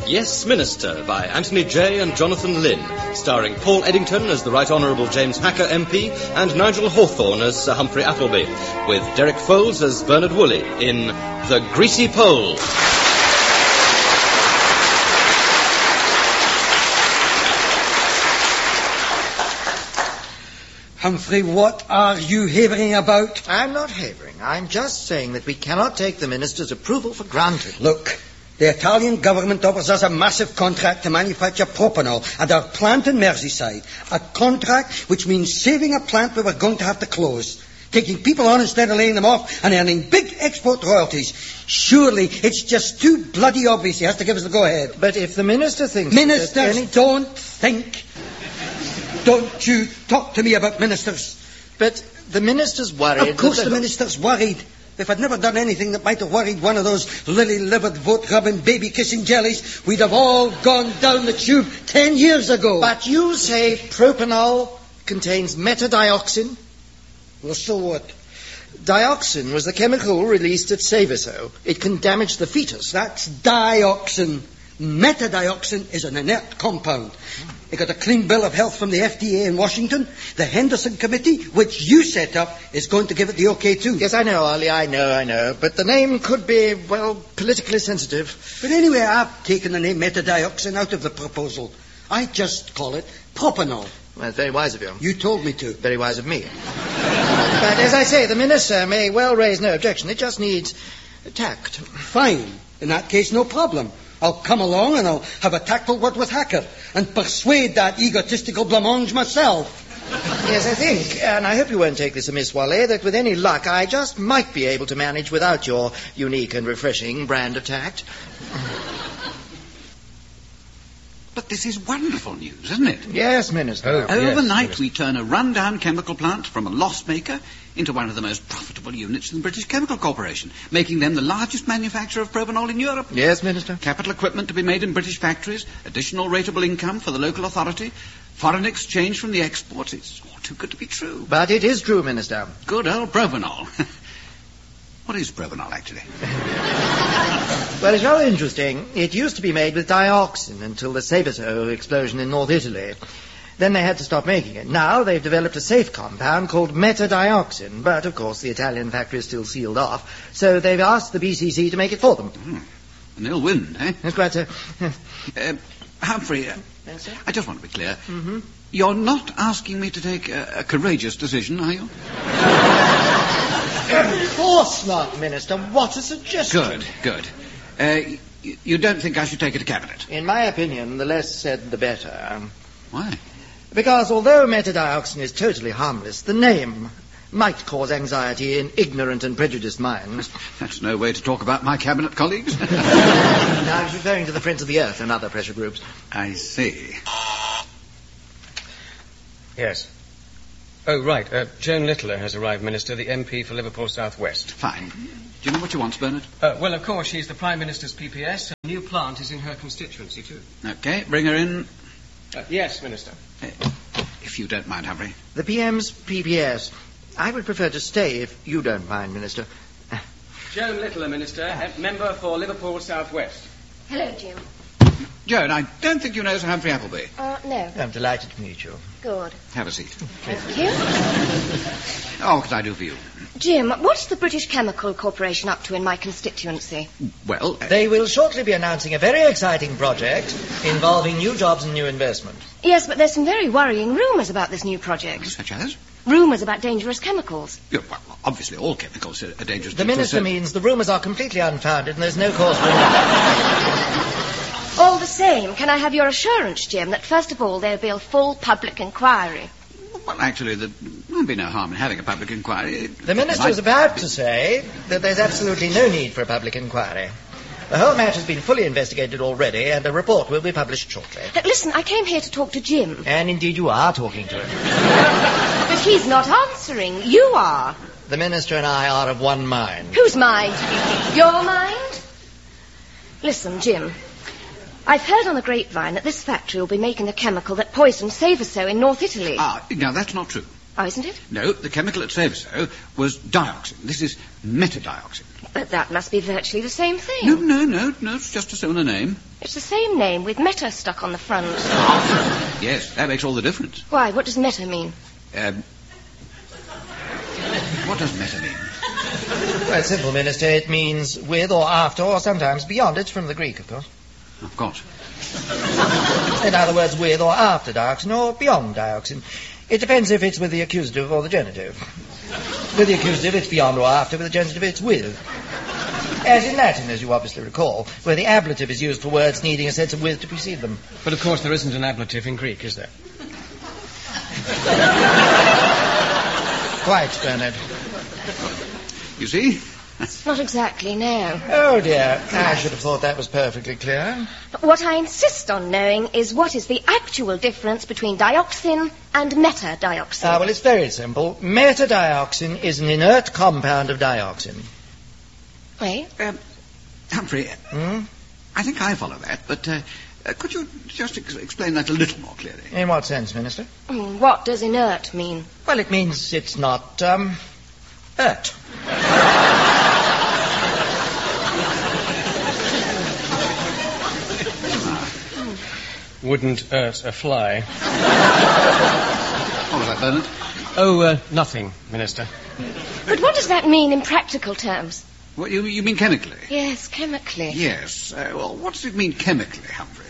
Yes, Minister, by Anthony Jay and Jonathan Lynn, starring Paul Eddington as the Right Honourable James Hacker MP and Nigel Hawthorne as Sir Humphrey Appleby, with Derek Foles as Bernard Woolley in The Greasy Pole. Humphrey, what are you havering about? I'm not havering. I'm just saying that we cannot take the Minister's approval for granted. Look, the Italian government offers us a massive contract to manufacture propanol at our plant in Merseyside. A contract which means saving a plant we were going to have to close. Taking people on instead of laying them off and earning big export royalties. Surely it's just too bloody obvious he has to give us the go-ahead. But if the Minister thinks... Ministers don't think. Don't you talk to me about ministers. But the Minister's worried... Of course the Minister's worried. If I'd never done anything that might have worried one of those lily-livered, vote-grubbing, baby-kissing jellies, we'd have all gone down the tube 10 years ago. But you say propanol contains metadioxin? Well, so what? Dioxin was the chemical released at Seveso. It can damage the fetus. That's dioxin. Metadioxin is an inert compound. It got a clean bill of health from the FDA in Washington. The Henderson Committee, which you set up, is going to give it the okay too. Yes, I know, Ollie, I know. But the name could be, well, politically sensitive. But anyway, I've taken the name metadioxin out of the proposal. I just call it propanol. Well, it's very wise of you. You told me to. Very wise of me. But as I say, the Minister may well raise no objection. It just needs tact. Fine. In that case, no problem. I'll come along and I'll have a tactful word with Hacker and persuade that egotistical blancmange myself. Yes, I think, and I hope you won't take this amiss, Wally, that with any luck I just might be able to manage without your unique and refreshing brand of tact. But this is wonderful news, isn't it? Yes, Minister. Overnight yes, we turn a run-down chemical plant from a loss maker into one of the most profitable units in the British Chemical Corporation, making them the largest manufacturer of propanol in Europe. Yes, Minister. Capital equipment to be made in British factories, additional rateable income for the local authority, foreign exchange from the exports. It's all too good to be true. But it is true, Minister. Good old propanol. What is propanol, actually? Well, it's rather interesting. It used to be made with dioxin until the Seveso explosion in North Italy. Then they had to stop making it. Now they've developed a safe compound called metadioxin, but of course the Italian factory is still sealed off, so they've asked the BCC to make it for them. An ill wind, eh? That's quite so. Humphrey, Yes, sir? I just want to be clear. Mm-hmm. You're not asking me to take a courageous decision, are you? Of course not, Minister. What a suggestion. Good. You don't think I should take it to Cabinet? In my opinion, the less said, the better. Why? Because although metadioxin is totally harmless, the name might cause anxiety in ignorant and prejudiced minds. That's no way to talk about my Cabinet colleagues. I was referring to the Friends of the Earth and other pressure groups. I see. Yes. Oh, right. Joan Littler has arrived, Minister, the MP for Liverpool South West. Fine. Do you know what she wants, Bernard? Well, of course, she's the Prime Minister's PPS. A new plant is in her constituency, too. Okay, bring her in. Yes, Minister. If you don't mind, Humphrey. The PM's PPS. I would prefer to stay if you don't mind, Minister. Joan Littler, Minister, member for Liverpool South West. Hello, Jim. Joan, I don't think you know Sir Humphrey Appleby. No. I'm delighted to meet you. Good. Have a seat. Thank you. Oh, what can I do for you? Jim, what's the British Chemical Corporation up to in my constituency? Well, They will shortly be announcing a very exciting project involving new jobs and new investment. Yes, but there's some very worrying rumours about this new project. such as? Rumours about dangerous chemicals. Yeah, well, obviously all chemicals are dangerous. The Minister means the rumours are completely unfounded and there's no cause for All the same, can I have your assurance, Jim, that first of all there'll be a full public inquiry? Well, actually, there won't be no harm in having a public inquiry. The Minister is about to say that there's absolutely no need for a public inquiry. The whole matter has been fully investigated already, and a report will be published shortly. Listen, I came here to talk to Jim. And indeed you are talking to him. But he's not answering. You are. The Minister and I are of one mind. Whose mind? Your mind? Listen, Jim. I've heard on the grapevine that this factory will be making the chemical that poisoned Seveso in North Italy. No, that's not true. Oh, isn't it? No, the chemical at Seveso was dioxin. This is metadioxin. But that must be virtually the same thing. No, it's just a similar name. It's the same name with meta stuck on the front. Yes, that makes all the difference. Why? What does meta mean? What does meta mean? Well, it's simple, Minister. It means with or after or sometimes beyond. It's from the Greek, of course. Of course. In other words, with or after dioxin or beyond dioxin. It depends if it's with the accusative or the genitive. With the accusative, it's beyond or after. With the genitive, it's with. As in Latin, as you obviously recall, where the ablative is used for words needing a sense of with to precede them. But, of course, there isn't an ablative in Greek, is there? Quite, Bernard. You see? Not exactly, no. Oh, dear. I should have thought that was perfectly clear. What I insist on knowing is what is the actual difference between dioxin and metadioxin. Well, it's very simple. Metadioxin is an inert compound of dioxin. Wait. Humphrey, I think I follow that, but could you just explain that a little more clearly? In what sense, Minister? What does inert mean? Well, it means it's not, ert. Wouldn't hurt a fly. What was that, Bernard? Oh, nothing, Minister. But what does that mean in practical terms? What, you mean chemically? Yes, chemically. Yes. Well, what does it mean chemically, Humphrey?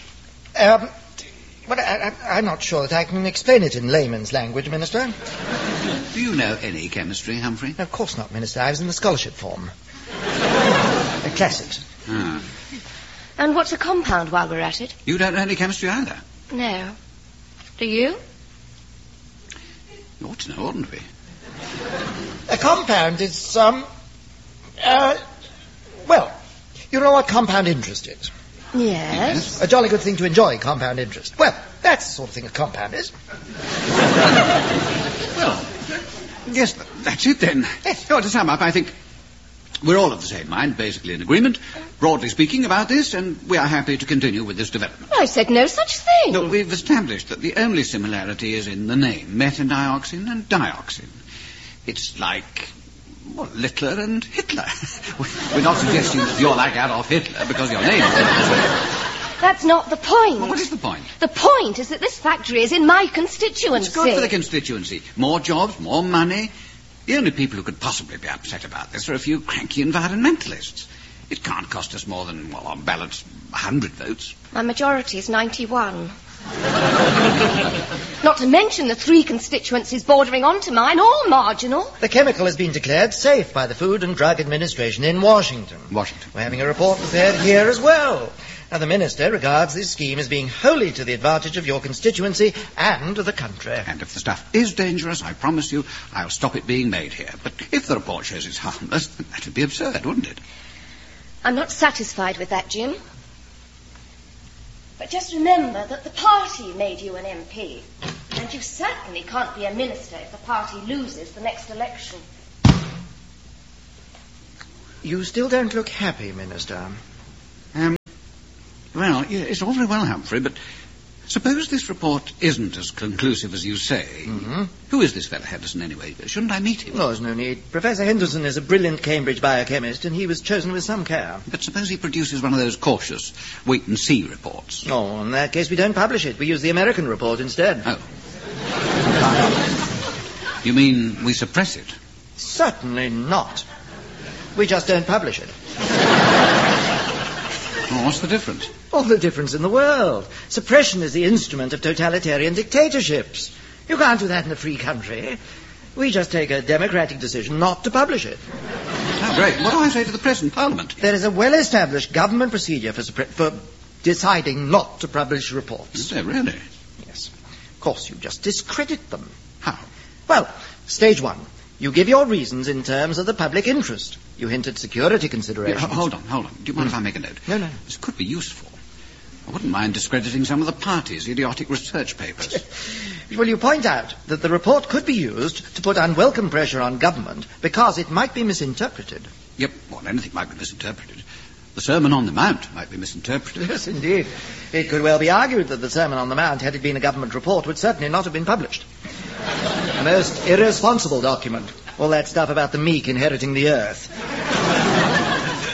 Well, I'm not sure that I can explain it in layman's language, Minister. Do you know any chemistry, Humphrey? No, of course not, Minister. I was in the scholarship form. Classics. Ah. And what's a compound while we're at it? You don't know any chemistry either? No. Do you? You ought to know, oughtn't we? A compound is, well, you know what compound interest is? Yes. A jolly good thing to enjoy, compound interest. Well, that's the sort of thing a compound is. Well, yes, that's it then. So, to sum up, I think we're all of the same mind, basically in agreement, broadly speaking, about this, and we are happy to continue with this development. I said no such thing. No, we've established that the only similarity is in the name, metadioxin and dioxin. It's like, well, Littler and Hitler. We're not suggesting that you're like Adolf Hitler because your name is Hitler. That's not the point. Well, what is the point? The point is that this factory is in my constituency. It's good for the constituency. More jobs, more money. The only people who could possibly be upset about this are a few cranky environmentalists. It can't cost us more than, well, on balance, 100 votes. My majority is 91. Not to mention the 3 constituencies bordering onto mine, all marginal. The chemical has been declared safe by the Food and Drug Administration in Washington. Washington. We're having a report prepared here as well. Now, the Minister regards this scheme as being wholly to the advantage of your constituency and the country. And if the stuff is dangerous, I promise you, I'll stop it being made here. But if the report shows it's harmless, that would be absurd, wouldn't it? I'm not satisfied with that, Jim. But just remember that the party made you an MP. And you certainly can't be a minister if the party loses the next election. You still don't look happy, Minister. Well, yeah, it's all very well, Humphrey, but suppose this report isn't as conclusive as you say. Mm-hmm. Who is this fellow Henderson, anyway? Shouldn't I meet him? No, there's no need. Professor Henderson is a brilliant Cambridge biochemist, and he was chosen with some care. But suppose he produces one of those cautious wait-and-see reports. Oh, in that case, we don't publish it. We use the American report instead. Oh. You mean we suppress it? Certainly not. We just don't publish it. Well, what's the difference? All the difference in the world. Suppression is the instrument of totalitarian dictatorships. You can't do that in a free country. We just take a democratic decision not to publish it. Oh, great. What do I say to the present Parliament? There is a well-established government procedure for deciding not to publish reports. Is there really? Yes. Of course, you just discredit them. How? Well, stage 1. You give your reasons in terms of the public interest. You hint at security considerations. Yeah, hold on. Do you mind if I make a note? No. This could be useful. I wouldn't mind discrediting some of the party's idiotic research papers. Well, you point out that the report could be used to put unwelcome pressure on government because it might be misinterpreted. Yep, well, anything might be misinterpreted. The Sermon on the Mount might be misinterpreted. Yes, indeed. It could well be argued that the Sermon on the Mount, had it been a government report, would certainly not have been published. A most irresponsible document. All that stuff about the meek inheriting the earth.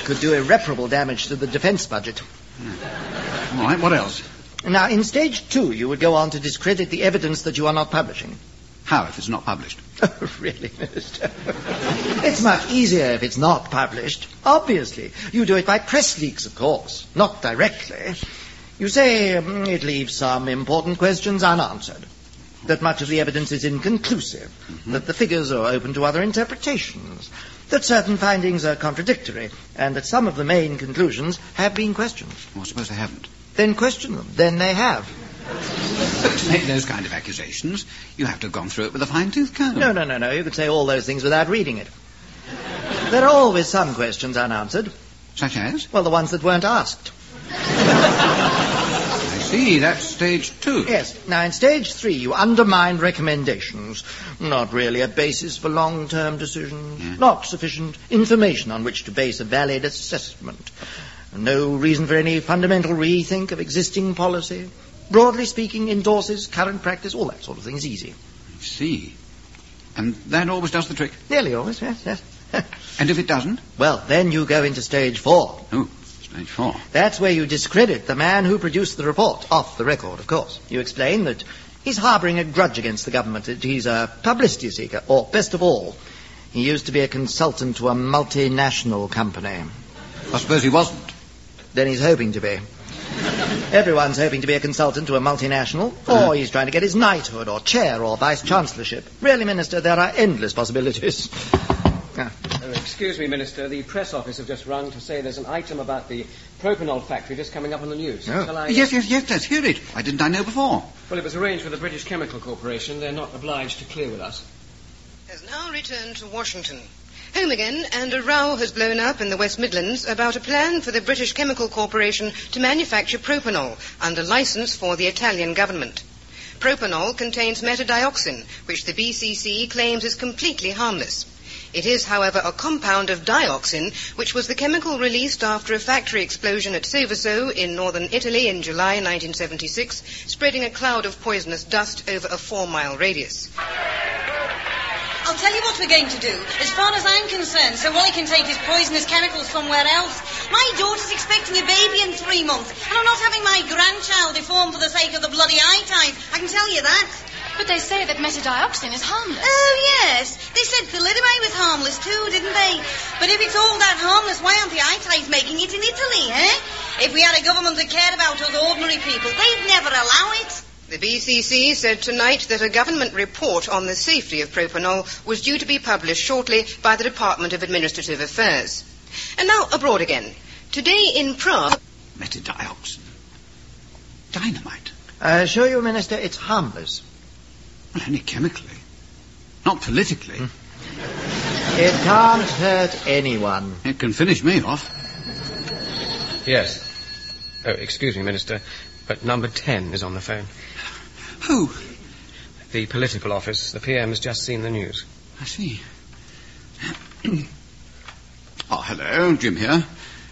could do irreparable damage to the defense budget. All right, what else? Now, in stage 2, you would go on to discredit the evidence that you are not publishing. How if it's not published? Oh, really, Minister? It's much easier if it's not published. Obviously. You do it by press leaks, of course, not directly. You say it leaves some important questions unanswered, that much of the evidence is inconclusive, that the figures are open to other interpretations, that certain findings are contradictory, and that some of the main conclusions have been questioned. Well, suppose they haven't. Then question them. Then they have. But to make those kind of accusations, you have to have gone through it with a fine-tooth comb. No. You could say all those things without reading it. There are always some questions unanswered. Such as? Well, the ones that weren't asked. I see, that's stage 2. Yes. Now, in stage 3, you undermine recommendations. Not really a basis for long-term decisions. Yeah. Not sufficient information on which to base a valid assessment. No reason for any fundamental rethink of existing policy. Broadly speaking, endorses current practice, all that sort of thing is easy. I see. And that always does the trick? Nearly always, yes. And if it doesn't? Well, then you go into stage 4. Oh, stage 4. That's where you discredit the man who produced the report, off the record, of course. You explain that he's harbouring a grudge against the government, that he's a publicity seeker, or, best of all, he used to be a consultant to a multinational company. I suppose he wasn't. Then he's hoping to be. Everyone's hoping to be a consultant to a multinational, or he's trying to get his knighthood, or chair, or vice-chancellorship. Really, Minister, there are endless possibilities. Excuse me, Minister. The press office have just rung to say there's an item about the propanol factory just coming up on the news. Oh. Shall I... Yes, let's hear it. Why didn't I know before? Well, it was arranged with the British Chemical Corporation. They're not obliged to clear with us. Has now returned to Washington. Home again, and a row has blown up in the West Midlands about a plan for the British Chemical Corporation to manufacture propanol under license for the Italian government. Propanol contains metadioxin, which the BCC claims is completely harmless. It is, however, a compound of dioxin, which was the chemical released after a factory explosion at Seveso in northern Italy in July 1976, spreading a cloud of poisonous dust over a 4-mile radius. I'll tell you what we're going to do. As far as I'm concerned, Sir Wally can take his poisonous chemicals somewhere else. My daughter's expecting a baby in 3 months, and I'm not having my grandchild deformed for the sake of the bloody eye type. I can tell you that. But they say that metadioxin is harmless. Oh, yes. They said thalidomide was harmless too, didn't they? But if it's all that harmless, why aren't the eye types making it in Italy, eh? If we had a government that cared about us ordinary people, they'd never allow it. The BCC said tonight that a government report on the safety of propanol was due to be published shortly by the Department of Administrative Affairs. And now abroad again. Today in Prague... Metadioxin. Dynamite. I assure you, Minister, it's harmless. Well, only chemically. Not politically. It can't hurt anyone. It can finish me off. Yes. Oh, excuse me, Minister, but number 10 is on the phone. Who? The political office. The PM has just seen the news. I see. Oh, hello, Jim here.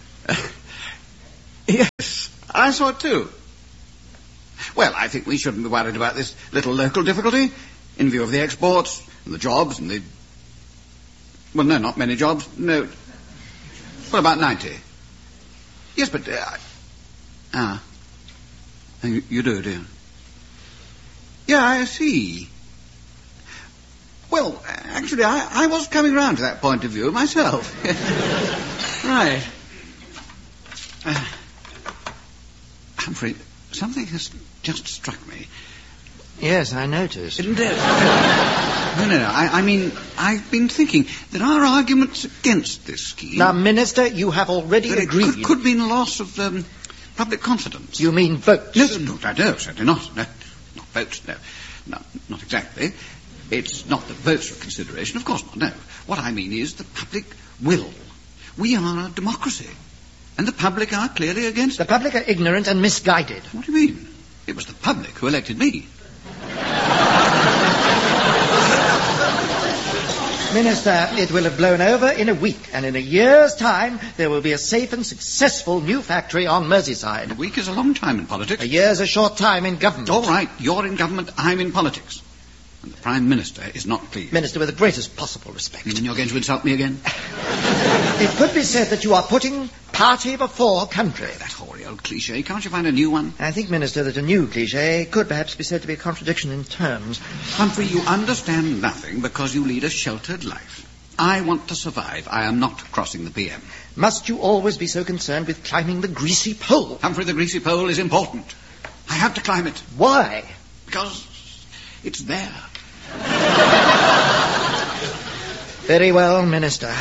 Yes, I saw it too. Well, I think we shouldn't be worried about this little local difficulty in view of the exports and the jobs and the... Well, no, not many jobs. No. What about 90? Yes, but... You do, you? Yeah, I see. Well, actually, I was coming round to that point of view myself. Right. Humphrey, something has just struck me. Yes, I noticed. No, I mean, I've been thinking there are arguments against this scheme. Now, Minister, you have already agreed. It could mean loss of public confidence. You mean votes? No, certainly not. No, not votes, no. Not exactly. It's not the votes are a consideration, of course not, no. What I mean is the public will. We are a democracy, and the public are clearly against it. The public are ignorant and misguided. What do you mean? It was the public who elected me. Minister, it will have blown over in a week, and in a year's time, there will be a safe and successful new factory on Merseyside. A week is a long time in politics. A year's a short time in government. All right, you're in government, I'm in politics. And the Prime Minister is not pleased. Minister, with the greatest possible respect. You mean you're going to insult me again? It could be said that you are putting party before country. That hoary old cliché. Can't you find a new one? I think, Minister, that a new cliché could perhaps be said to be a contradiction in terms. Humphrey, you understand nothing because you lead a sheltered life. I want to survive. I am not crossing the PM. Must you always be so concerned with climbing the greasy pole? Humphrey, the greasy pole is important. I have to climb it. Why? Because it's there. Very well, Minister.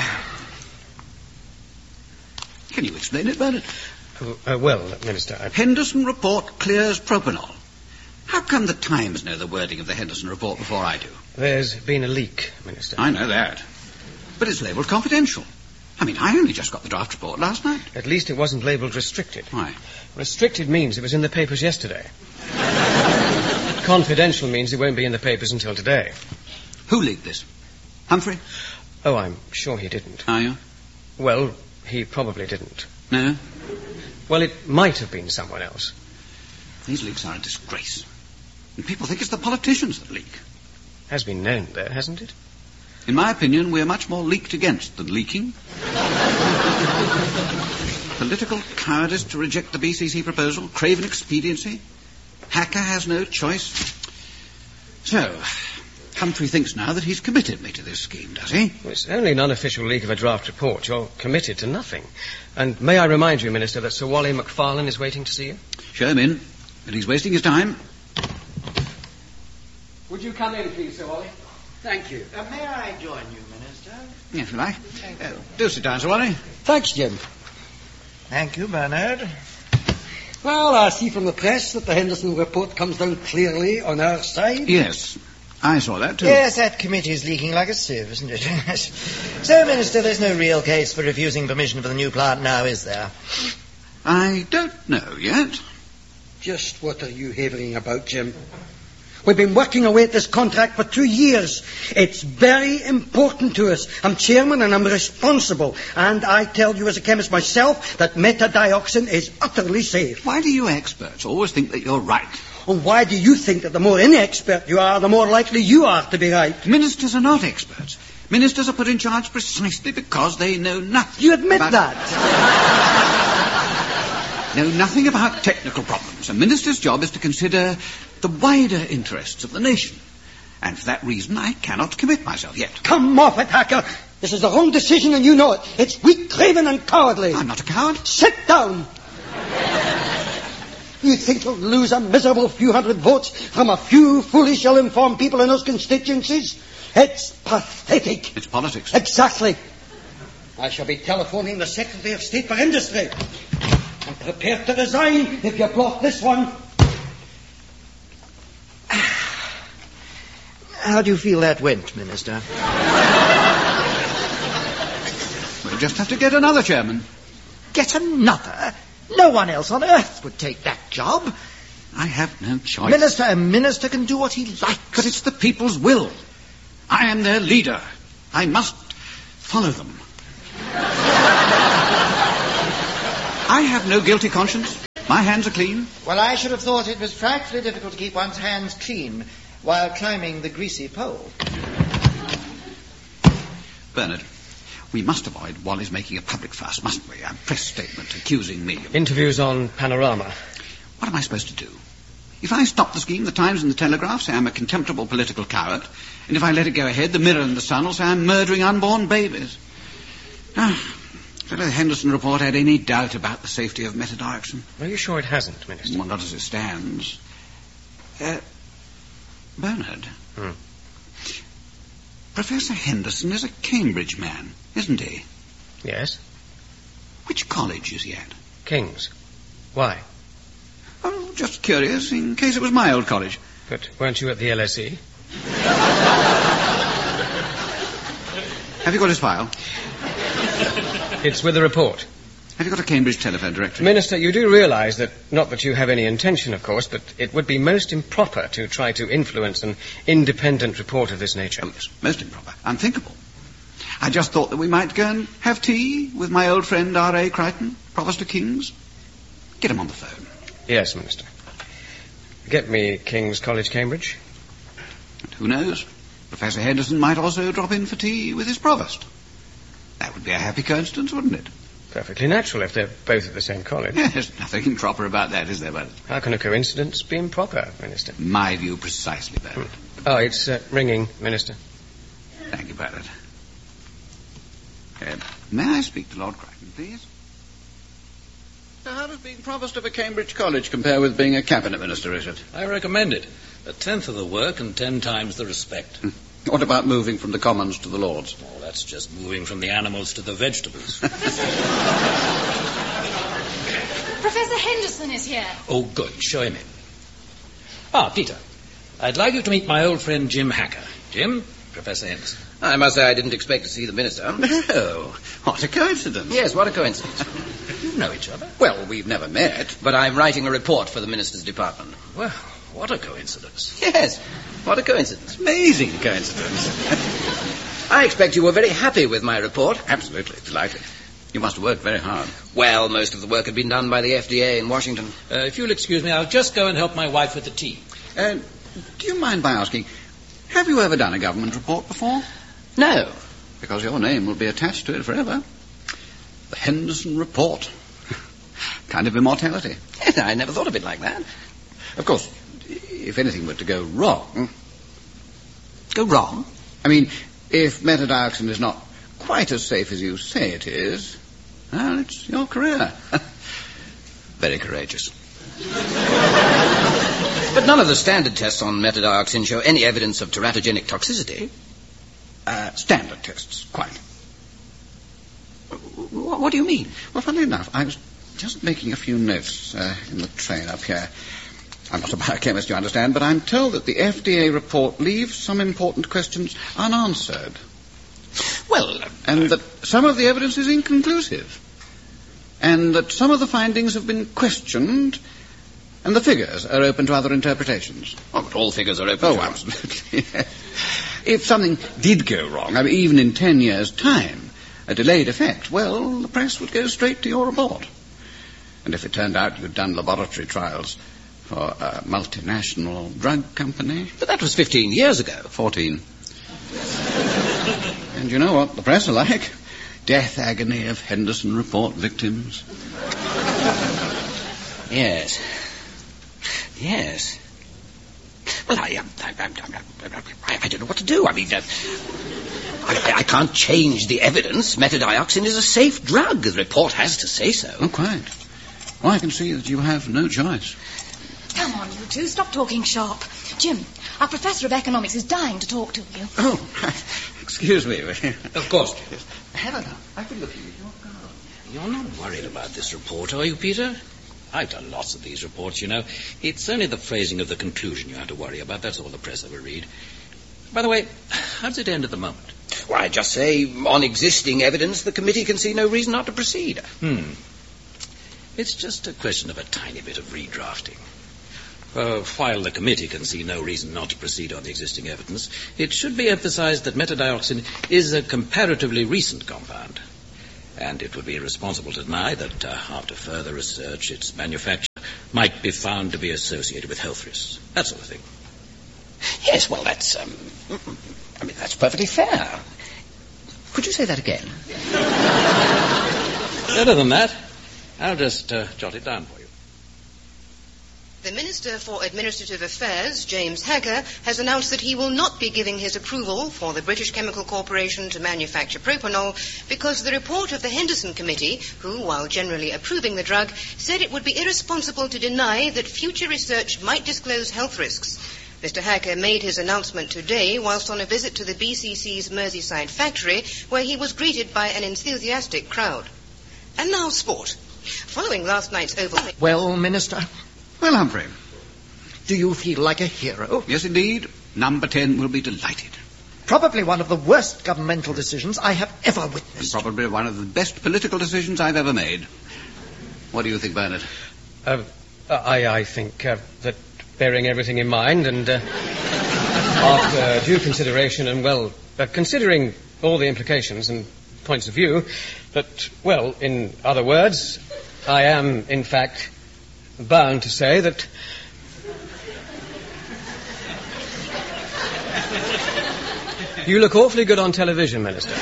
Can you explain it, Bernard? Well, Minister, Henderson report clears propanol. How come the Times know the wording of the Henderson report before I do? There's been a leak, Minister. I know that. But it's labelled confidential. I mean, I only just got the draft report last night. At least it wasn't labelled restricted. Why? Restricted means it was in the papers yesterday. Confidential means it won't be in the papers until today. Who leaked this? Humphrey? Oh, I'm sure he didn't. Are you? Well, he probably didn't. No? Well, it might have been someone else. These leaks are a disgrace. And people think it's the politicians that leak. Has been known, though, hasn't it? In my opinion, we're much more leaked against than leaking. Political cowardice to reject the BCC proposal, craven expediency. Hacker has no choice. So, Humphrey thinks now that he's committed me to this scheme, does he? Well, it's only an unofficial leak of a draft report. You're committed to nothing. And may I remind you, Minister, that Sir Wally Macfarlane is waiting to see you? Show him in, but he's wasting his time. Would you come in, please, Sir Wally? Thank you. May I join you, Minister? If you like. Do sit down, Sir Wally. Thanks, Jim. Thank you, Bernard. Well, I see from the press that the Henderson report comes down clearly on our side. Yes, I saw that too. Yes, that committee's leaking like a sieve, isn't it? So, Minister, there's no real case for refusing permission for the new plant now, is there? I don't know yet. Just what are you havering about, Jim? We've been working away at this contract for 2 years. It's very important to us. I'm chairman and I'm responsible. And I tell you as a chemist myself that metadioxin is utterly safe. Why do you experts always think that you're right? And why do you think that the more inexpert you are, the more likely you are to be right? Ministers are not experts. Ministers are put in charge precisely because they know nothing. You admit about... that? Know nothing about technical problems. A minister's job is to consider the wider interests of the nation. And for that reason, I cannot commit myself yet. Come off it, Hacker. This is the wrong decision and you know it. It's weak, craven and cowardly. I'm not a coward. Sit down. You think you'll lose a miserable few hundred votes from a few foolish, ill-informed people in those constituencies? It's pathetic. It's politics. Exactly. I shall be telephoning the Secretary of State for Industry. I'm prepared to resign if you block this one. How do you feel that went, Minister? We'll just have to get another chairman. Get another? No one else on earth would take that job. I have no choice. Minister, a minister can do what he likes. But it's the people's will. I am their leader. I must follow them. I have no guilty conscience. My hands are clean. Well, I should have thought it was frightfully difficult to keep one's hands clean while climbing the greasy pole. Bernard, we must avoid Wally's making a public fuss, mustn't we? A press statement accusing me of... Interviews on Panorama. What am I supposed to do? If I stop the scheme, the Times and the Telegraph say I'm a contemptible political coward. And if I let it go ahead, the Mirror and the Sun will say I'm murdering unborn babies. Whether the Henderson report had any doubt about the safety of metadioxin? Are you sure it hasn't, Minister? Well, not as it stands. Bernard. Professor Henderson is a Cambridge man, isn't he? Yes. Which college is he at? King's. Why? Oh, just curious, in case it was my old college. But weren't you at the LSE? Have you got his file? It's with the report. Have you got a Cambridge telephone directory? Minister, you do realise that, not that you have any intention, of course, but it would be most improper to try to influence an independent report of this nature. Oh, yes, most improper. Unthinkable. I just thought that we might go and have tea with my old friend R.A. Crichton, Provost of King's. Get him on the phone. Yes, Minister. Get me King's College, Cambridge. And Who knows? Professor Henderson might also drop in for tea with his provost. That would be a happy coincidence, wouldn't it? Perfectly natural if they're both at the same college. Yes, nothing improper about that, is there, Bernard? How can a coincidence be improper, Minister? My view precisely, Bernard. Oh, it's ringing, Minister. Thank you, Bernard. May I speak to Lord Crichton, please? Now, how does being provost of a Cambridge college compare with being a cabinet minister, Richard? I recommend it. 1/10 of the work and 10 times the respect. What about moving from the Commons to the Lords? Oh, that's just moving from the animals to the vegetables. Professor Henderson is here. Oh, good. Show him in. Peter, I'd like you to meet my old friend Jim Hacker. Jim, Professor Henderson. I must say I didn't expect to see the minister. No. What a coincidence. Yes, what a coincidence. You know each other? Well, we've never met, but I'm writing a report for the minister's department. Well, what a coincidence. Yes, what a coincidence. Amazing coincidence. I expect you were very happy with my report. Absolutely. Delighted. You must have worked very hard. Well, most of the work had been done by the FDA in Washington. If you'll excuse me, I'll just go and help my wife with the tea. Do you mind by asking, have you ever done a government report before? No. Because your name will be attached to it forever. The Henderson Report. Kind of immortality. Yes, I never thought of it like that. Of course, if anything were to go wrong... Go wrong? I mean, if metadioxin is not quite as safe as you say it is, well, it's your career. Very courageous. But none of the standard tests on metadioxin show any evidence of teratogenic toxicity. Standard tests, quite. What do you mean? Well, funnily enough, I was just making a few notes in the train up here. I'm not a biochemist, you understand, but I'm told that the FDA report leaves some important questions unanswered. Well... and that some of the evidence is inconclusive. And that some of the findings have been questioned, and the figures are open to other interpretations. Oh, but all figures are open to... Oh, absolutely. If something did go wrong, I mean, even in 10 years' time, a delayed effect, well, the press would go straight to your report. And if it turned out you'd done laboratory trials for a multinational drug company... But that was 15 years ago. 14. And you know what the press are like? Death agony of Henderson Report victims. Yes. Yes. Well, I don't know what to do. I mean, I can't change the evidence. Metadioxin is a safe drug. The report has to say so. Oh, quite. Well, I can see that you have no choice. Come on, you two. Stop talking sharp. Jim, our professor of economics is dying to talk to you. Oh, excuse me. Of course, Jim. Helena, I've been looking at your card. You're not worried about this report, are you, Peter? I've done lots of these reports, you know. It's only the phrasing of the conclusion you have to worry about. That's all the press ever read. By the way, how does it end at the moment? Well, I just say, on existing evidence, the committee can see no reason not to proceed. It's just a question of a tiny bit of redrafting. While the committee can see no reason not to proceed on the existing evidence, it should be emphasized that metadioxin is a comparatively recent compound. And it would be irresponsible to deny that after further research, its manufacture might be found to be associated with health risks. That sort of thing. Yes, well, that's perfectly fair. Could you say that again? Better than that. I'll just jot it down for you. The Minister for Administrative Affairs, James Hacker, has announced that he will not be giving his approval for the British Chemical Corporation to manufacture propanol because the report of the Henderson Committee, who, while generally approving the drug, said it would be irresponsible to deny that future research might disclose health risks. Mr. Hacker made his announcement today whilst on a visit to the BCC's Merseyside factory, where he was greeted by an enthusiastic crowd. And now sport. Following last night's Oval... Well, Minister... Well, Humphrey. Do you feel like a hero? Yes, indeed. Number 10 will be delighted. Probably one of the worst governmental decisions I have ever witnessed. And probably one of the best political decisions I've ever made. What do you think, Bernard? I think that bearing everything in mind and after due consideration and, considering all the implications and points of view, that, in other words, I am, in fact... bound to say that You look awfully good on television, Minister.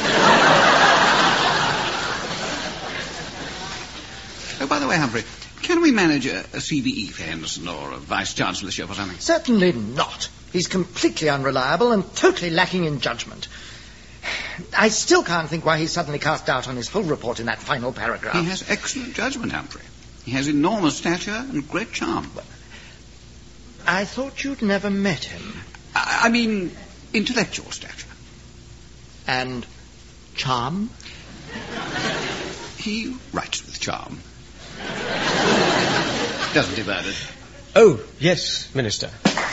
Oh, by the way, Humphrey, can we manage a CBE for Henderson or a vice-chancellorship or something? Certainly not. He's completely unreliable and totally lacking in judgment. I still can't think why he suddenly cast doubt on his whole report in that final paragraph. He has excellent judgment, Humphrey. He has enormous stature and great charm. I thought you'd never met him. I mean, intellectual stature. And charm? He writes with charm. Doesn't he, Bernard? Oh, yes, Minister.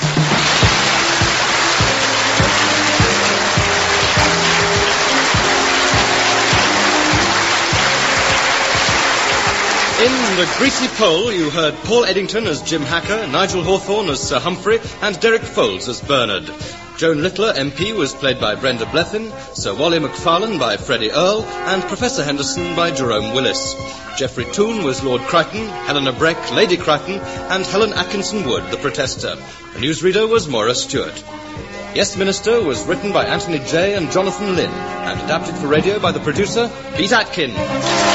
In The Greasy Pole, you heard Paul Eddington as Jim Hacker, Nigel Hawthorne as Sir Humphrey, and Derek Foles as Bernard. Joan Littler, MP, was played by Brenda Blethyn, Sir Wally McFarlane by Freddie Earle, and Professor Henderson by Jerome Willis. Geoffrey Toone was Lord Crichton, Helena Breck, Lady Crichton, and Helen Atkinson Wood, the Protester. The newsreader was Maura Stewart. Yes, Minister was written by Anthony Jay and Jonathan Lynn, and adapted for radio by the producer, Pete Atkin.